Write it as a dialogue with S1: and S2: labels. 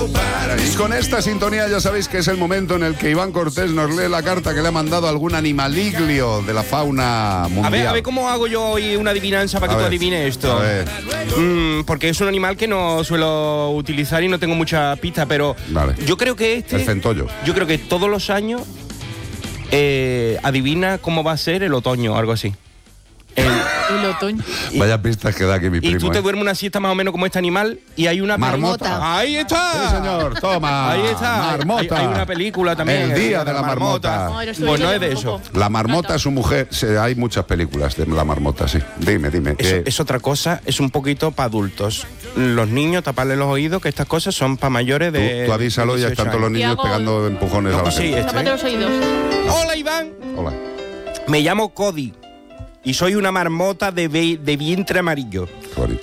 S1: Y con esta sintonía ya sabéis que es el momento en el que Iván Cortés nos lee la carta que le ha mandado algún animaliglio de la fauna mundial.
S2: A ver cómo hago yo hoy una adivinanza para que tú adivines esto.
S1: A ver.
S2: Porque es un animal que no suelo utilizar y no tengo mucha pista, pero
S1: Vale.
S2: yo creo que
S1: El centollo.
S2: yo creo que todos los años adivina cómo va a ser el otoño o algo así.
S3: El otoño.
S1: Vaya pistas que da aquí mi primo.
S2: Y tú te duermes una siesta más o menos como este animal y hay una...
S1: Marmota.
S2: ¡Ahí está!
S1: Sí, señor, toma.
S2: Ahí está.
S1: Marmota.
S2: Hay una película también.
S1: El día de la marmota.
S2: Pues no es de eso.
S1: La marmota, su mujer. Hay muchas películas de la marmota, sí. Dime.
S2: Es otra cosa, es un poquito para adultos. Los niños, taparle los oídos, que estas cosas son para mayores de...
S1: Tú avísalo, ya están todos los niños pegando empujones a la gente.
S3: Tápate los oídos.
S2: Hola, Iván.
S1: Hola.
S2: Me llamo Cody y soy una marmota de vientre amarillo.
S1: Qué bonito.